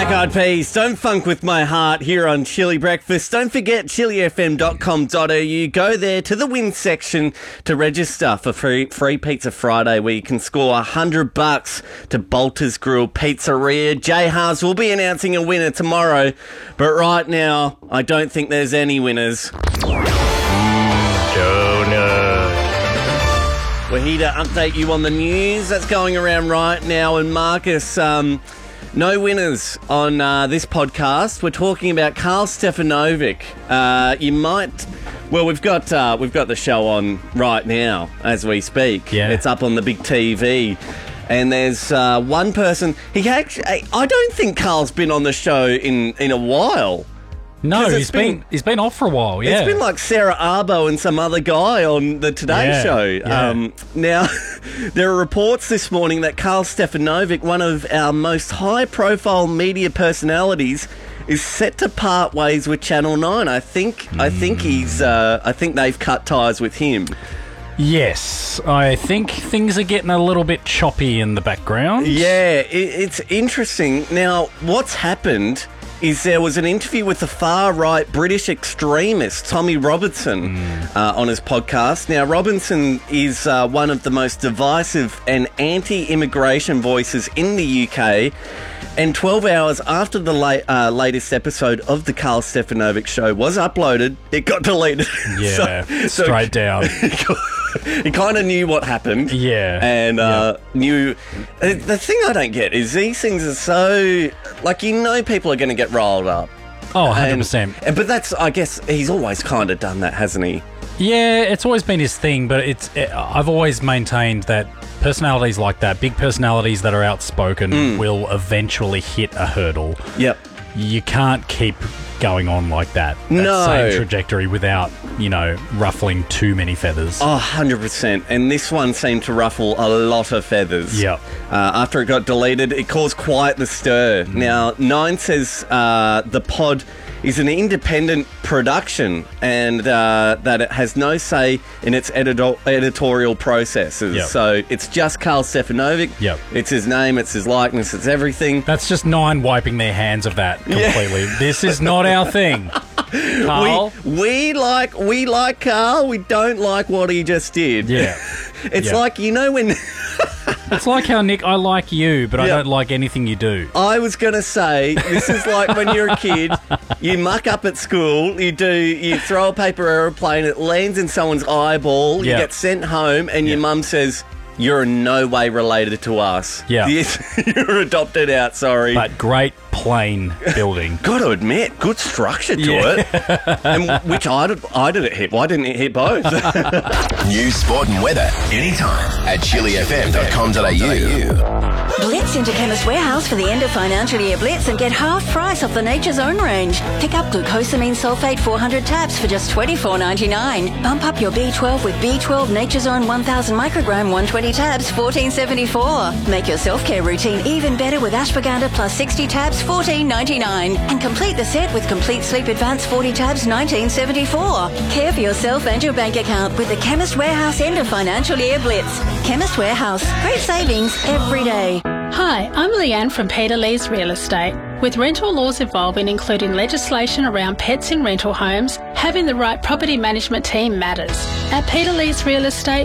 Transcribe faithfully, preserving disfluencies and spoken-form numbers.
Black Eyed Peas, Don't Funk With My Heart here on Chili Breakfast. Don't forget chili f m dot com dot a u. Go there to the win section to register for free, free Pizza Friday, where you can score one hundred bucks to Bolter's Grill Pizzeria. Jay Haas will be announcing a winner tomorrow, but right now, I don't think there's any winners. We're here to update you on the news that's going around right now. And Marcus, um, no winners on uh, this podcast. We're talking about Karl Stefanovic. Uh, you might, well, we've got uh, we've got the show on right now as we speak. Yeah, it's up on the big T V. And there's uh, one person. He actually, I don't think Karl's been on the show in, in a while. No, he's been, been he's been off for a while, yeah. It's been like Sarah Arbo and some other guy on the Today yeah, Show. Yeah. Um, now, there are reports this morning that Karl Stefanovic, one of our most high-profile media personalities, is set to part ways with Channel nine. I think mm. I think he's uh, I think they've cut ties with him. Yes, I think things are getting a little bit choppy in the background. Yeah, it, it's interesting. Now, what's happened is there was an interview with the far-right British extremist Tommy Robinson mm. uh, on his podcast. Now, Robinson is uh, one of the most divisive and anti-immigration voices in the U K. And twelve hours after the la- uh, latest episode of the Karl Stefanovic show was uploaded, it got deleted. Yeah, so, straight so down. He kind of knew what happened. Yeah. And uh, yeah. knew... Uh, the thing I don't get is these things are so... Like, you know people are going to get rolled up. Oh, one hundred percent. And, and, but that's... I guess he's always kind of done that, hasn't he? Yeah, it's always been his thing, but it's. It, I've always maintained that personalities like that, big personalities that are outspoken, mm. will eventually hit a hurdle. Yep. You can't keep going on like that. That no. same trajectory without, you know, ruffling too many feathers. Oh, one hundred percent. And this one seemed to ruffle a lot of feathers. Yep. Uh, after it got deleted, it caused quite the stir. Mm. Now, Nine says uh, the pod is an independent production and uh, that it has no say in its edito- editorial processes. Yep. So it's just Karl Stefanovic. Yep. It's his name, it's his likeness, it's everything. That's just Nine wiping their hands of that completely. Yeah. This is not our thing. Karl? We, we like we like Karl, we don't like what he just did. Yeah. It's yeah. like, you know when... It's like how, Nick, I like you, but yep. I don't like anything you do. I was going to say, this is like when you're a kid, you muck up at school, you do, you throw a paper aeroplane, it lands in someone's eyeball, you yep. get sent home, and yep. your mum says, you're in no way related to us. Yeah. You're adopted out, sorry. But great plain building. Got to admit, good structure to yeah. it. And which eye did, eye did it hit? Why didn't it hit both? News, sport and weather anytime at chili f m dot com dot a u. Blitz into Chemist Warehouse for the end of financial year blitz and get half price off the Nature's Own range. Pick up glucosamine sulfate four hundred tabs for just twenty-four ninety-nine. Bump up your B twelve with B twelve Nature's Own one thousand microgram one hundred twenty tabs, fourteen seventy-four. Make your self-care routine even better with ashwagandha plus sixty tabs, fourteen ninety-nine. And complete the set with Complete Sleep Advance forty tabs, nineteen seventy-four. Care for yourself and your bank account with the Chemist Warehouse end of financial year blitz. Chemist Warehouse. Great savings every day. Hi, I'm Leanne from Peter Lee's Real Estate. With rental laws evolving, including legislation around pets in rental homes, having the right property management team matters. At Peter Lee's Real Estate,